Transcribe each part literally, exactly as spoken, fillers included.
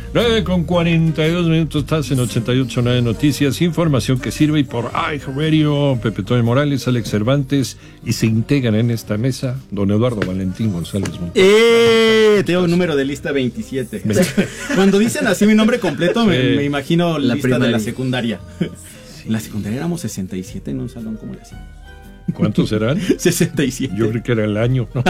nueve con cuarenta y dos minutos, estás en ochenta y ocho punto nueve Noticias, información que sirve, y por iHeartRadio, Pepe Toño Morales, Alex Cervantes, y se integran en esta mesa don Eduardo Valentín González Montes. ¡Eh! Tengo un número de lista veintisiete. Cuando dicen así mi nombre completo, me, Sí. me imagino la lista primaria. de la secundaria. En la secundaria éramos sesenta y siete en un salón, ¿cómo le hacían? ¿Cuántos serán? sesenta y siete. Yo creo que era el año, ¿no?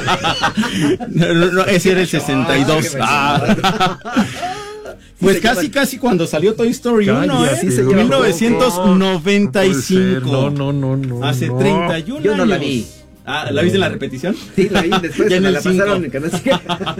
No, no, no, ese era el sesenta y dos. Ah. Pues casi, casi cuando salió Toy Story uno, ¿eh? Cállate, Sí, señor. mil novecientos noventa y cinco. No, no, no, no. Hace no. treinta y uno Yo no la años. vi. Ah, ¿la viste en la repetición? Sí, la vi después, Ya en me el la cinco. pasaron en Canal cinco.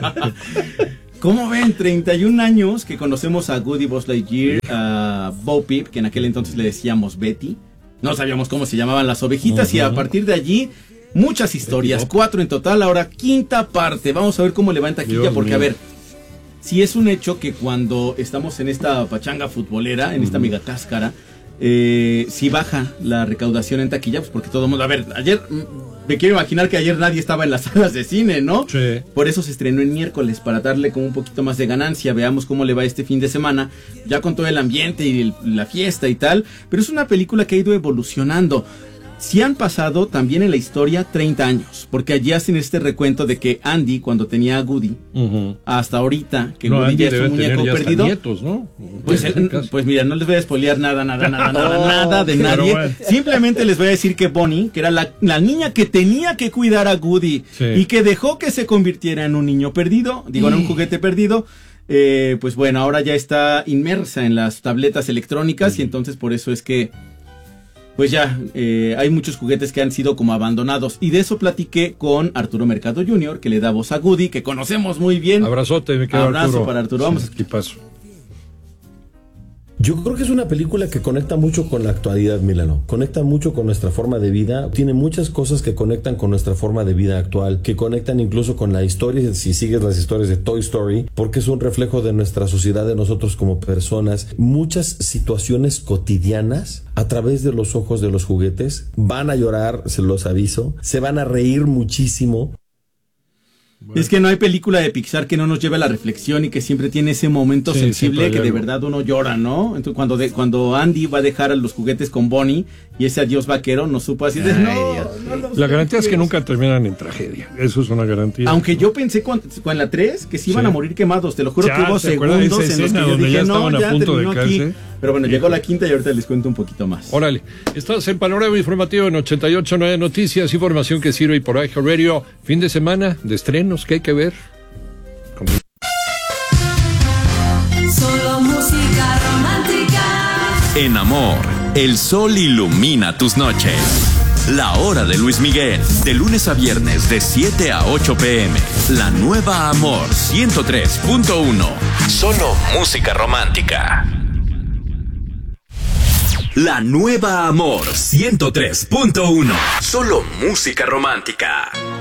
¿Cómo ven? treinta y un años que conocemos a Woody, Buzz Lightyear, a Bo Peep, que en aquel entonces le decíamos Betty. No sabíamos cómo se llamaban las ovejitas, uh-huh. Y a partir de allí, muchas historias, cuatro en total, ahora quinta parte. Vamos a ver cómo le va en taquilla, Dios porque mío. A ver, si es un hecho que cuando estamos en esta pachanga futbolera, en uh-huh. esta mega cáscara, eh, si baja la recaudación en taquilla, pues porque todo el mundo, a ver, ayer, me quiero imaginar que ayer nadie estaba en las salas de cine, ¿no? Sí. Por eso se estrenó el miércoles, para darle como un poquito más de ganancia. Veamos cómo le va este fin de semana, ya con todo el ambiente y el, la fiesta y tal. Pero es una película que ha ido evolucionando. Sí han pasado también en la historia treinta años, porque allí hacen este recuento de que Andy, cuando tenía a Woody, uh-huh. hasta ahorita, que no, Woody Andy ya es un muñeco ya perdido. Nietos, ¿no? Pues, eh, pues mira, no les voy a spoilear nada, nada, nada, nada, Oh, nada de nadie. bueno. Simplemente les voy a decir que Bonnie, que era la, la niña que tenía que cuidar a Woody, sí. y que dejó que se convirtiera en un niño perdido, digo, en un juguete perdido, eh, pues bueno, ahora ya está inmersa en las tabletas electrónicas, y entonces por eso es que pues ya, eh, hay muchos juguetes que han sido como abandonados. Y de eso platiqué con Arturo Mercado junior, que le da voz a Woody, que conocemos muy bien. Abrazote, me quedo Abrazo Arturo. para Arturo, vamos. Sí, paso. Yo creo que es una película que conecta mucho con la actualidad, Milano. Conecta mucho con nuestra forma de vida. Tiene muchas cosas que conectan con nuestra forma de vida actual, que conectan incluso con la historia, si sigues las historias de Toy Story, porque es un reflejo de nuestra sociedad, de nosotros como personas. Muchas situaciones cotidianas a través de los ojos de los juguetes. Van a llorar, se los aviso. Se van a reír muchísimo. Bueno. Es que no hay película de Pixar que no nos lleve a la reflexión y que siempre tiene ese momento sí, sensible que de algo. Verdad uno llora, ¿no? Entonces cuando de, cuando Andy va a dejar a los juguetes con Bonnie y ese adiós vaquero, no supo así de Ay, no, no, no La garantía es que nunca terminan en tragedia. Eso es una garantía. Aunque yo pensé con, con la tres que sí iban sí. a morir quemados, te lo juro ya, que hubo segundos en los que yo dije no, ya, ya terminó aquí. Pero bueno, llegó la quinta y ahorita les cuento un poquito más. Órale, estás en Panorama Informativo en ochenta y ocho punto nueve Noticias, información que sirve y por iHeartRadio. Fin de semana de estrenos que hay que ver. Como... Solo música romántica. En Amor, el sol ilumina tus noches. La hora de Luis Miguel, de lunes a viernes de siete a ocho pm. La nueva Amor ciento tres punto uno. Solo música romántica. La nueva Amor ciento tres punto uno. Solo música romántica.